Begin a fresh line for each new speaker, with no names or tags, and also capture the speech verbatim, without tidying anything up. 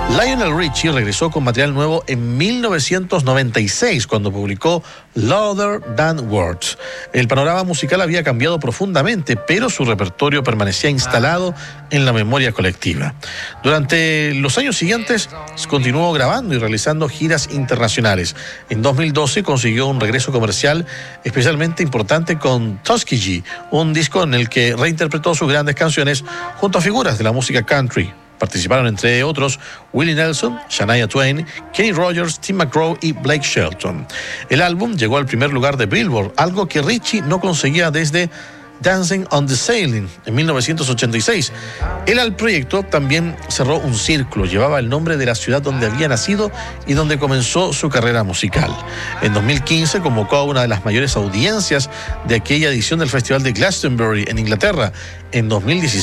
Lionel Richie regresó con material nuevo en mil novecientos noventa y seis, cuando publicó Louder Than Words. El panorama musical había cambiado profundamente, pero su repertorio permanecía instalado en la memoria colectiva. Durante los años siguientes, continuó grabando y realizando giras internacionales. En dos mil doce consiguió un regreso comercial especialmente importante con Tuskegee, un disco en el que reinterpretó sus grandes canciones junto a figuras de la música country. Participaron, entre otros, Willie Nelson, Shania Twain, Kenny Rogers, Tim McGraw y Blake Shelton. El álbum llegó al primer lugar de Billboard, algo que Richie no conseguía desde Dancing on the Ceiling en mil novecientos ochenta y seis. Él al proyecto también cerró un círculo, llevaba el nombre de la ciudad donde había nacido y donde comenzó su carrera musical. En dos mil quince convocó a una de las mayores audiencias de aquella edición del Festival de Glastonbury en Inglaterra. En dos mil diecisiete